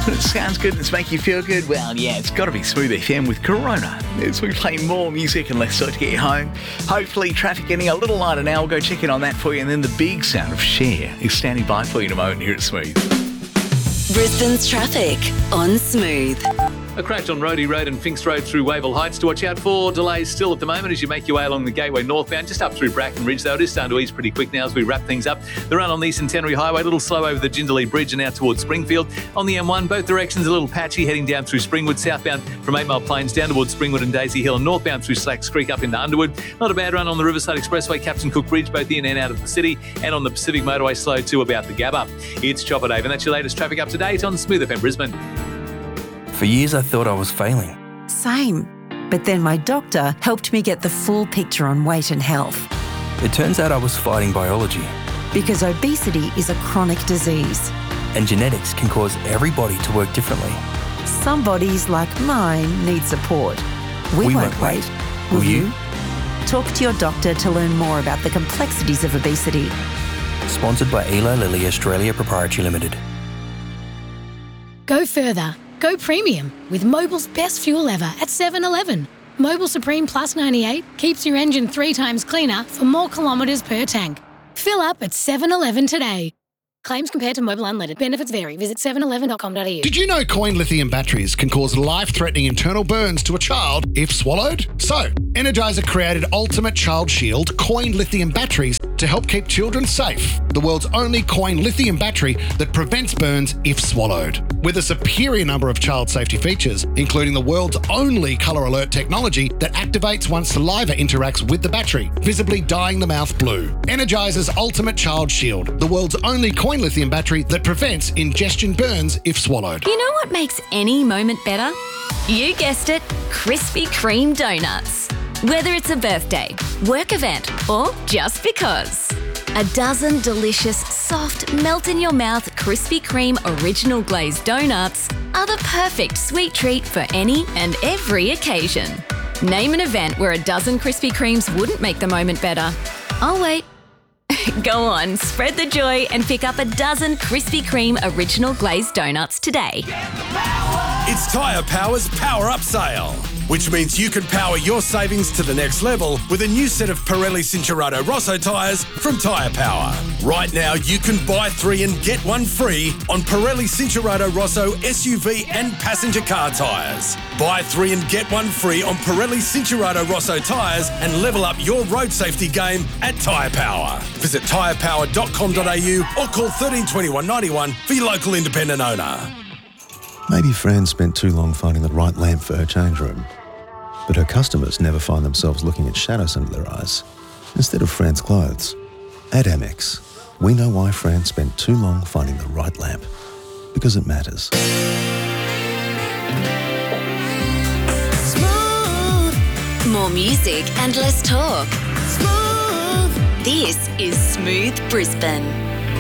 When it sounds good and it's making you feel good, well, yeah, it's got to be Smooth FM with Corona. As we play more music and less so to get you home. Hopefully, traffic getting a little lighter now. We'll go check in on that for you. And then the big sound of Cher is standing by for you in a moment here at Smooth. Brisbane's traffic on Smooth. A crash on Roadie Road and Finks Road through Wavell Heights to watch out for. Delays still at the moment as you make your way along the Gateway northbound, just up through Bracken Ridge, though. It is starting to ease pretty quick now as we wrap things up. The run on the Eastern Centenary Highway, a little slow over the Jindalee Bridge and out towards Springfield. On the M1, both directions a little patchy, heading down through Springwood, southbound from 8 Mile Plains down towards Springwood and Daisy Hill, and northbound through Slacks Creek up into Underwood. Not a bad run on the Riverside Expressway, Captain Cook Bridge, both in and out of the city, and on the Pacific Motorway slow to about the Gabba. It's Chopper Dave, and that's your latest traffic up to date on Smooth FM Brisbane. For years I thought I was failing. Same. But then my doctor helped me get the full picture on weight and health. It turns out I was fighting biology. Because obesity is a chronic disease. And genetics can cause every body to work differently. Some bodies, like mine, need support. We won't wait. Will you? Talk to your doctor to learn more about the complexities of obesity. Sponsored by Eli Lilly Australia Proprietary Limited. Go further. Go premium with Mobil's best fuel ever at 7-Eleven. Mobil Supreme Plus 98 keeps your engine 3 times cleaner for more kilometres per tank. Fill up at 7-Eleven today. Claims compared to Mobil Unleaded. Benefits vary. Visit 711.com.au. Did you know coin lithium batteries can cause life-threatening internal burns to a child if swallowed? So, Energizer created Ultimate Child Shield coin lithium batteries to help keep children safe. The world's only coin lithium battery that prevents burns if swallowed. With a superior number of child safety features, including the world's only colour alert technology that activates once saliva interacts with the battery, visibly dyeing the mouth blue. Energizer's Ultimate Child Shield, the world's only coin lithium battery that prevents ingestion burns if swallowed. You know what makes any moment better? You guessed it, Krispy Kreme donuts. Whether it's a birthday, work event, or just because. A dozen delicious, soft, melt-in-your-mouth Krispy Kreme original glazed donuts are the perfect sweet treat for any and every occasion. Name an event where a dozen Krispy Kremes wouldn't make the moment better. I'll wait. Go on, spread the joy and pick up a dozen Krispy Kreme original glazed donuts today. It's Tyre Power's Power Up Sale, which means you can power your savings to the next level with a new set of Pirelli Cincherato Rosso tyres from Tyre Power. Right now, you can buy 3 and get 1 free on Pirelli Cincherato Rosso SUV and passenger car tyres. Buy 3 and get 1 free on Pirelli Cincherato Rosso tyres and level up your road safety game at Tyre Power. Visit tyrepower.com.au or call 13 21 91 for your local independent owner. Maybe Fran spent too long finding the right lamp for her change room, but her customers never find themselves looking at shadows under their eyes instead of Fran's clothes. At Amex, we know why Fran spent too long finding the right lamp, because it matters. Smooth. More music and less talk. Smooth. This is Smooth Brisbane.